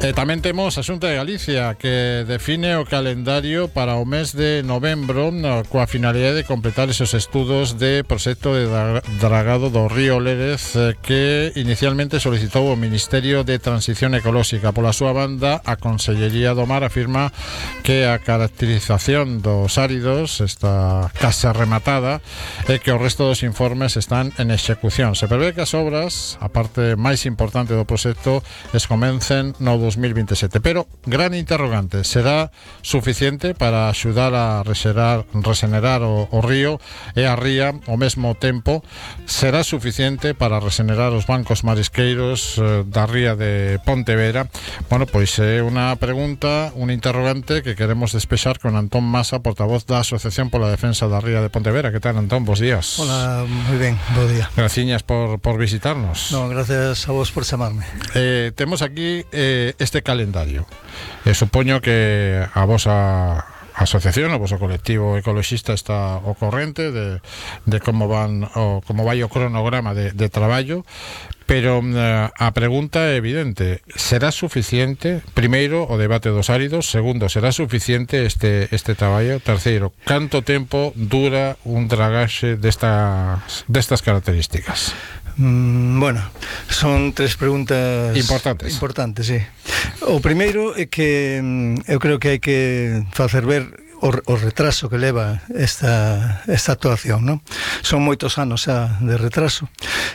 Tamén temos a Xunta de Galicia, que define o calendario para o mes de novembro coa finalidade de completar esos estudos de proxecto de dragado do río Lérez, que inicialmente solicitou o Ministerio de Transición Ecolóxica. Pola súa banda, a Consellería do Mar afirma que a caracterización dos áridos está case rematada e que o resto dos informes están en execución. Se prevé que as obras, a parte máis importante do proxecto, es comencen no 2027, pero gran interrogante: será suficiente para axudar a resenerar o río e a ría ao mesmo tempo? Será suficiente para resenerar os bancos marisqueiros da ría de Pontevedra? Bueno, pois é unha pregunta, un interrogante que queremos despexar con Antón Masa, portavoz da Asociación pola Defensa da Ría de Pontevedra. Que tal, Antón? Bos días. Hola, moi ben, bo día. Graciñas por visitarnos. No, gracias a vos por chamarme. Temos aquí este calendario. Supoño que a vosa asociación, o voso colectivo ecoloxista está ao corrente de como vai o cronograma de traballo, pero a pregunta é evidente: será suficiente? Primeiro, o debate dos áridos. Segundo, será suficiente este traballo? Terceiro, canto tempo dura un dragaxe destas características? Bueno, son tres preguntas importantes, sí. O primeiro é que eu creo que hai que facer ver o retraso que leva esta actuación, non? Son moitos anos xa de retraso.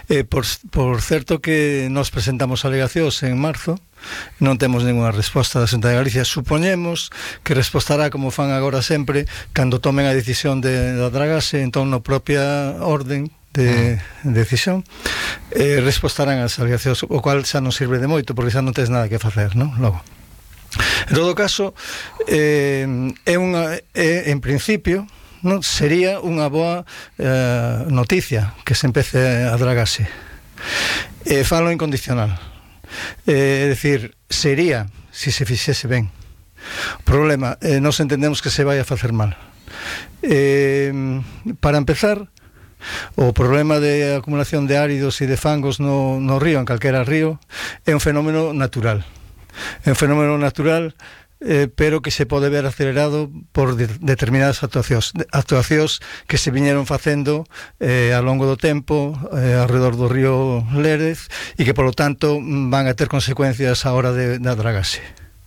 Por certo que nos presentamos alegacións en marzo, non temos ninguna resposta da Xunta de Galicia. Supoñemos que respostará como fan agora sempre, cando tomen a decisión da dragase, entón na propia orden de decisión respostarán as alegacións, o cual xa non sirve de moito, porque xa non tens nada que facer, non? Logo, en todo caso, en principio, non sería unha boa noticia que se empece a dragase. Falo incondicional, é dicir, sería se se fixese ben. O problema, nos entendemos que se vai a facer mal. Para empezar, o problema de acumulación de áridos e de fangos no río, en calquera río, é un fenómeno natural. É un fenómeno natural, pero que se pode ver acelerado por determinadas actuacións que se viñeron facendo ao longo do tempo alrededor do río Lérez, e que, polo tanto, van a ter consecuencias a hora da dragase.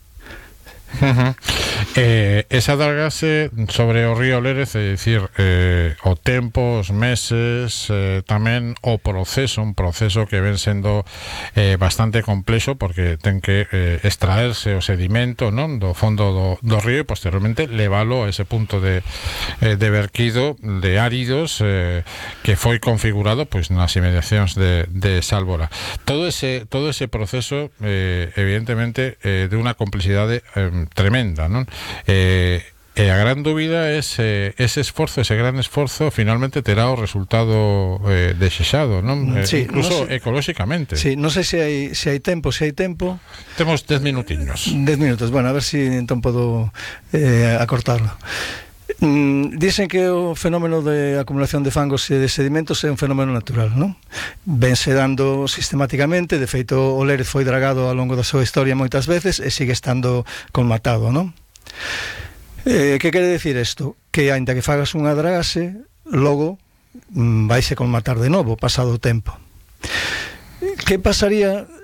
Esa dragase sobre o río Lérez, é dicir, o tempo, os meses, tamén o proceso, un proceso que ven sendo bastante complexo, porque ten que extraerse o sedimento, non, do fondo do río, e posteriormente levalo a ese punto de verquido de áridos que foi configurado pois nas inmediacións de Sálvora. Todo ese proceso evidentemente de unha complexidade tremenda, non? E a gran dúbida é ese gran esforzo finalmente terá o resultado desexado, non? Sí, incluso ecolóxicamente. Sí, non sei se hai tempo. Temos 10 minutiños. 10 minutos, bueno, a ver se entón podo acortarlo. Dicen que o fenómeno de acumulación de fangos e de sedimentos é un fenómeno natural, non? Vense dando sistemáticamente. De feito, o Lérez foi dragado ao longo da súa historia moitas veces e sigue estando colmatado, non? Que quere decir isto? Que aínda que fagas unha dragase, logo vaise colmatar de novo pasado o tempo. Que pasaría